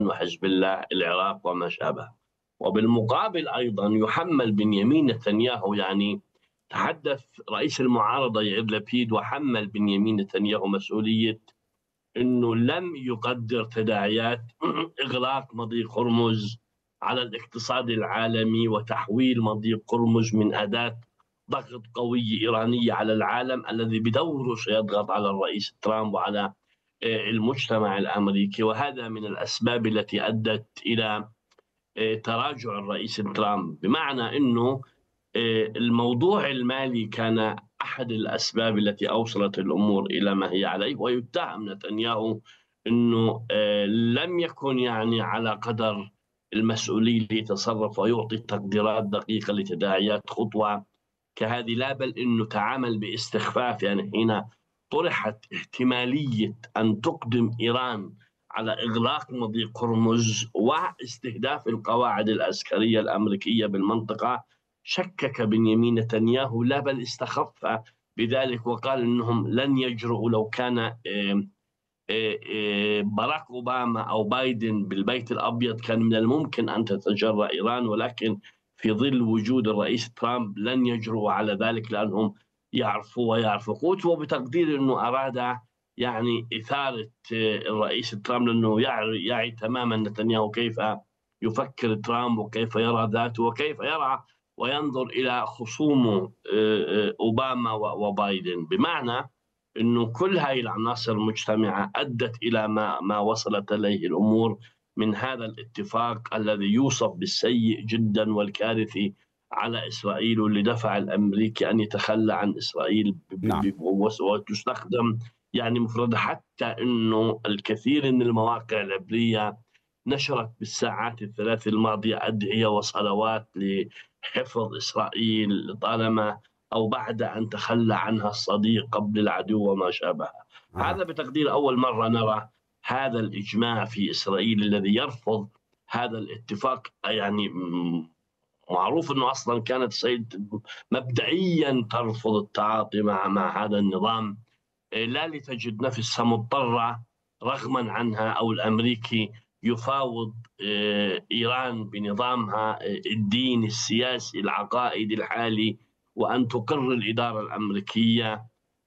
وحزب الله العراق وما شابه. وبالمقابل أيضا يحمل بنيامين نتنياهو، يعني تحدث رئيس المعارضة يائر لبيد وحمل بنيامين نتنياهو مسؤولية أنه لم يقدر تداعيات إغلاق مضيق هرمز على الاقتصاد العالمي وتحويل مضيق هرمز من أداة ضغط قوية إيرانية على العالم الذي بدوره سيضغط على الرئيس ترامب وعلى المجتمع الأمريكي. وهذا من الأسباب التي أدت إلى تراجع الرئيس ترامب، بمعنى أنه الموضوع المالي كان أحد الأسباب التي أوصلت الأمور إلى ما هي عليه. ويتهم نتنياهو أنه لم يكن يعني على قدر المسؤولية ليتصرف ويعطي تقديرات دقيقة لتداعيات خطوة كهذه، لا بل أنه تعامل باستخفاف. يعني حين طرحت احتمالية أن تقدم إيران على إغلاق مضيق هرمز واستهداف القواعد العسكرية الأمريكية بالمنطقة، شكك بنيامين نتنياهو، لا بل استخف بذلك وقال أنهم لن يجرؤوا لو كان باراك أوباما أو بايدن بالبيت الأبيض كان من الممكن أن تتجرأ إيران، ولكن في ظل وجود الرئيس ترامب لن يجرؤوا على ذلك لأنهم يعرفوا ويعرفوا قوته. وبتقدير أنه أراد يعني إثارة الرئيس ترامب، لأنه يعي تماما نتنياهو كيف يفكر ترامب وكيف يرى ذاته وكيف يرى وينظر إلى خصومه أوباما وبايدن، بمعنى أنه كل هذه العناصر المجتمعة أدت إلى ما وصلت إليه الأمور من هذا الاتفاق الذي يوصف بالسيء جدا والكارثي على إسرائيل، واللي دفع الأمريكي أن يتخلى عن إسرائيل نعم. وتستخدم يعني مفردة. حتى أنه الكثير من المواقع العبرية نشرت بالساعات الثلاث الماضية أدعية وصلوات لحفظ إسرائيل طالما أو بعد أن تخلى عنها الصديق قبل العدو وما شابه. هذا بتقدير أول مرة نرى هذا الإجماع في إسرائيل الذي يرفض هذا الاتفاق. يعني معروف أنه أصلا كانت إسرائيل مبدئيا ترفض التعاطي مع هذا النظام، لا لتجد نفسها مضطرة رغما عنها أو الأمريكي يفاوض إيران بنظامها الديني السياسي العقائدي الحالي، وأن تقر الإدارة الأمريكية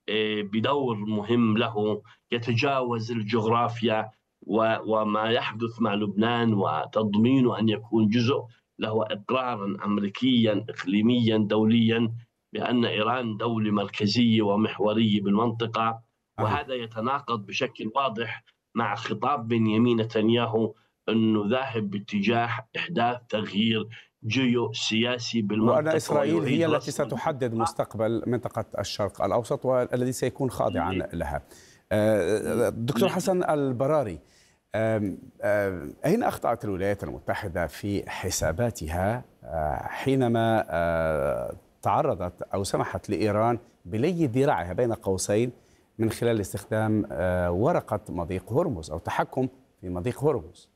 بدور مهم له يتجاوز الجغرافيا وما يحدث مع لبنان وتضمينه أن يكون جزء له إقرارا أمريكيا إقليميا دوليا بأن إيران دولة مركزية ومحورية بالمنطقة. وهذا يتناقض بشكل واضح مع خطاب بنيامين نتنياهو أنه ذاهب باتجاه إحداث تغيير جيوسياسي بالمنطقة، وأن إسرائيل هي التي ستحدد مستقبل منطقة الشرق الأوسط والذي سيكون خاضعا لها. دكتور حسن البراري، أين أخطأت الولايات المتحدة في حساباتها حينما تعرضت أو سمحت لإيران بلي ذراعها بين قوسين من خلال استخدام ورقة مضيق هرمز أو تحكم في مضيق هرمز؟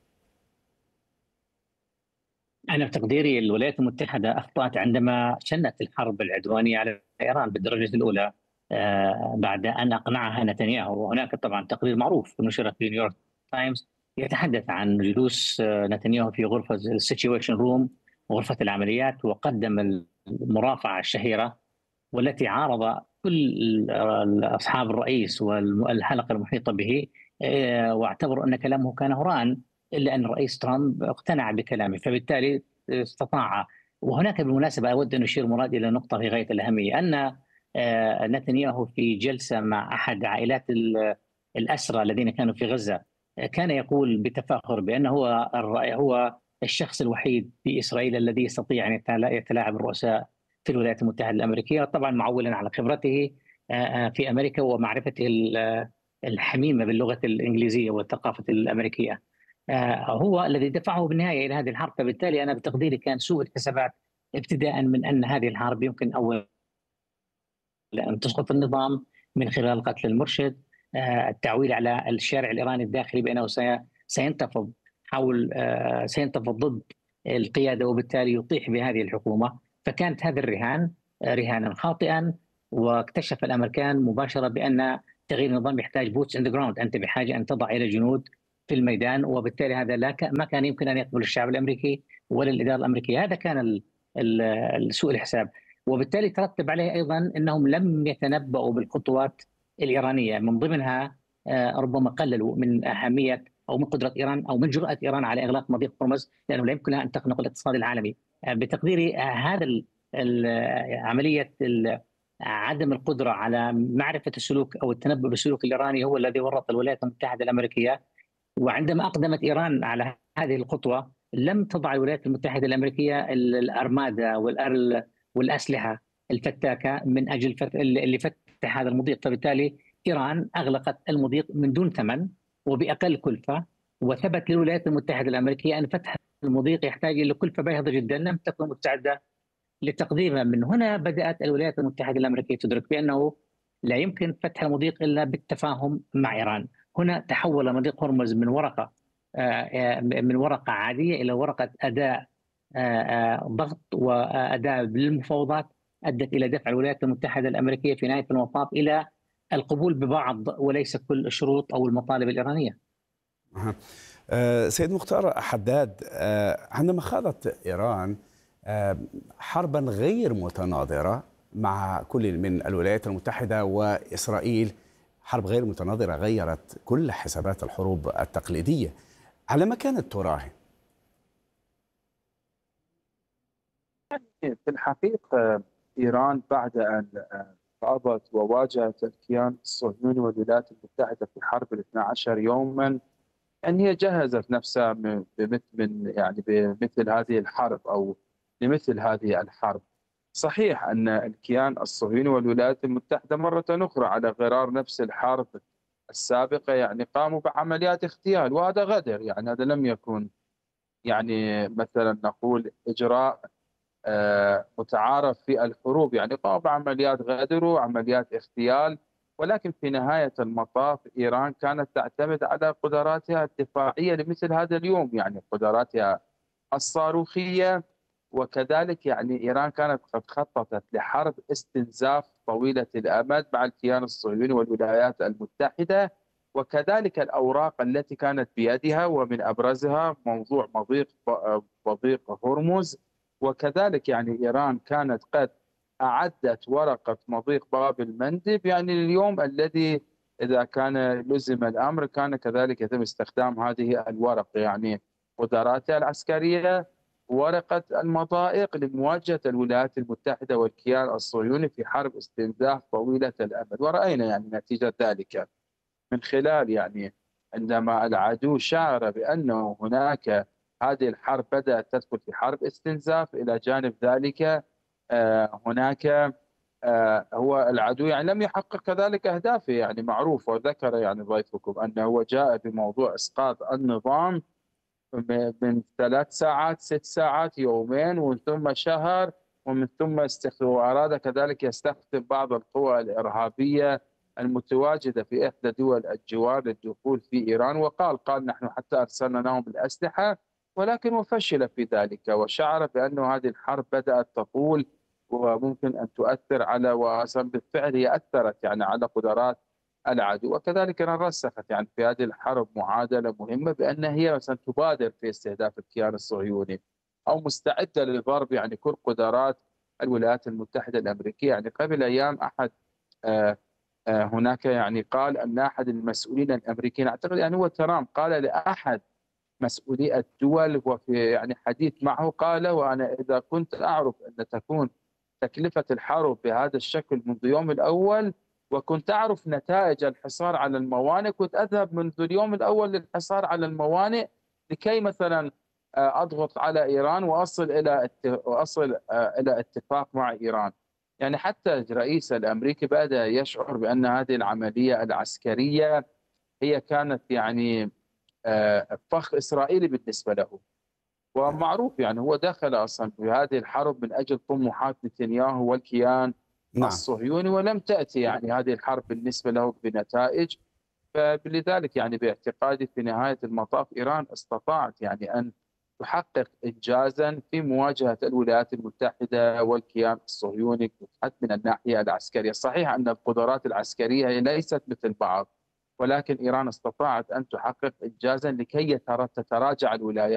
أنا بتقديري الولايات المتحدة أخطأت عندما شنت الحرب العدوانية على إيران بالدرجة الأولى بعد أن أقنعها نتنياهو. وهناك طبعا تقرير معروف نشر في نيويورك تايمز يتحدث عن جلوس نتنياهو في غرفة السيتويشن روم، غرفة العمليات، وقدم المرافعة الشهيرة والتي عارض كل أصحاب الرئيس والحلقة المحيطة به، واعتبروا أن كلامه كان هراء، إلا أن الرئيس ترامب اقتنع بكلامه، فبالتالي استطاع. وهناك بالمناسبة أود أن أشير مراد إلى نقطة في غاية الأهمية، أن نتنياهو في جلسة مع أحد عائلات الأسرى الذين كانوا في غزة كان يقول بتفاخر بأنه هو الشخص الوحيد في إسرائيل الذي يستطيع أن يتلاعب الرؤساء في الولايات المتحدة الأمريكية، طبعا معولا على خبرته في أمريكا ومعرفته الحميمة باللغة الإنجليزية والثقافة الأمريكية. هو الذي دفعه بالنهاية إلى هذه الحرب. فبالتالي أنا بتقديري كان سوء الحسابات ابتداء من أن هذه الحرب يمكن أولا أن تسقط النظام من خلال قتل المرشد، التعويل على الشارع الإيراني الداخلي بأنه سينتفض سينتفض ضد القيادة وبالتالي يطيح بهذه الحكومة. فكانت هذا الرهان رهانا خاطئا، واكتشف الأمريكان مباشرة بأن تغيير النظام يحتاج بوتس ان ذا جراوند، أنت بحاجة أن تضع إلى جنود في الميدان، وبالتالي هذا ما كان يمكن ان يقبل الشعب الامريكي ولا الاداره الامريكيه. هذا كان سوء الحساب، وبالتالي ترتب عليه ايضا انهم لم يتنبؤوا بالخطوات الايرانيه، من ضمنها ربما قللوا من اهميه او من قدره ايران او من جراه ايران على اغلاق مضيق هرمز، لانه لا يمكن لها ان تخنق الاقتصاد العالمي. بتقديري هذا عمليه عدم القدره على معرفه السلوك او التنبؤ بالسلوك الايراني هو الذي ورط الولايات المتحده الامريكيه. وعندما اقدمت ايران على هذه الخطوه لم تضع الولايات المتحده الامريكيه الارماده والاسلحه الفتاكه من اجل اللي فتح هذا المضيق، فبالتالي ايران اغلقت المضيق من دون ثمن وباقل كلفه، وثبت للولايات المتحده الامريكيه ان فتح المضيق يحتاج الى كلفه باهظه جدا لم تكن مستعده لتقديمها. من هنا بدات الولايات المتحده الامريكيه تدرك بانه لا يمكن فتح المضيق الا بالتفاهم مع ايران. هنا تحول مضيق هرمز من ورقه عاديه الى ورقه اداء ضغط واداء للمفاوضات، ادت الى دفع الولايات المتحده الامريكيه في نهايه المطاف الى القبول ببعض وليس كل الشروط او المطالب الايرانيه. سيد مختار حداد، عندما خاضت ايران حربا غير متناظره مع كل من الولايات المتحده واسرائيل، حرب غير متناظره غيرت كل حسابات الحروب التقليديه، على ما كانت تراهن؟ في الحقيقة إيران بعد أن خاضت وواجهت الكيان الصهيوني والولايات المتحدة في حرب 12 يوما، يعني هي جهزت نفسها بمثل هذه الحرب أو لمثل هذه الحرب. صحيح أن الكيان الصهيوني والولايات المتحدة مرة أخرى على غرار نفس الحرب السابقة يعني قاموا بعمليات اغتيال، وهذا غدر، يعني هذا لم يكن يعني مثلا نقول إجراء متعارف في الحروب، يعني قاموا بعمليات غدر وعمليات اغتيال. ولكن في نهاية المطاف إيران كانت تعتمد على قدراتها الدفاعية لمثل هذا اليوم، يعني قدراتها الصاروخية، وكذلك يعني إيران كانت قد خططت لحرب استنزاف طويلة الأمد مع الكيان الصهيوني والولايات المتحدة، وكذلك الأوراق التي كانت بيدها، ومن أبرزها موضوع مضيق هرمز. وكذلك يعني إيران كانت قد أعدت ورقة مضيق باب المندب، يعني اليوم الذي إذا كان لزم الأمر كان كذلك يتم استخدام هذه الورقة، يعني قدراتها العسكرية، ورقة المضائق لمواجهة الولايات المتحدة والكيان الصهيوني في حرب استنزاف طويلة الأمد. ورأينا يعني نتيجة ذلك من خلال يعني عندما العدو شعر بأنه هناك هذه الحرب بدأت تدخل في حرب استنزاف، إلى جانب ذلك هناك هو العدو يعني لم يحقق كذلك أهدافه، يعني معروف، وذكر يعني ضيفكم أنه جاء بموضوع إسقاط النظام من 3 ساعات 6 ساعات يومين ومن ثم شهر، ومن ثم وأراد كذلك يستخدم بعض القوى الإرهابية المتواجدة في إحدى دول الجوار للدخول في إيران، قال نحن حتى أرسلنا لهم الأسلحة، ولكن وفشل في ذلك، وشعر بأن هذه الحرب بدأت تطول وممكن أن تؤثر على، بالفعل هي أثرت يعني على قدرات العدو. وكذلك رسخت يعني في هذه الحرب معادلة مهمة بأن هي مثلا تبادر في استهداف الكيان الصهيوني أو مستعدة للضرب يعني كل قدرات الولايات المتحدة الأمريكية. يعني قبل أيام أحد هناك يعني قال أن أحد المسؤولين الأمريكيين، أعتقد يعني هو ترامب، قال لأحد مسؤولي الدول وفي يعني حديث معه، قال وأنا إذا كنت أعرف أن تكون تكلفة الحرب بهذا الشكل منذ اليوم الأول، وكنت أعرف نتائج الحصار على الموانئ، كنت أذهب منذ اليوم الأول للحصار على الموانئ لكي مثلا أضغط على إيران وأصل إلى اتفاق مع إيران. يعني حتى الرئيس الأمريكي بدأ يشعر بأن هذه العملية العسكرية هي كانت يعني فخ إسرائيلي بالنسبة له، ومعروف يعني هو دخل أصلا في هذه الحرب من أجل طموحات نتنياهو والكيان الصهيوني، ولم تأتي يعني هذه الحرب بالنسبة له بنتائج. فلذلك يعني باعتقادي في نهاية المطاف إيران استطاعت يعني أن تحقق إنجازا في مواجهة الولايات المتحدة والكيان الصهيوني حتى من الناحية العسكرية. صحيح أن القدرات العسكرية ليست مثل بعض، ولكن إيران استطاعت أن تحقق إنجازا لكي تتراجع الولايات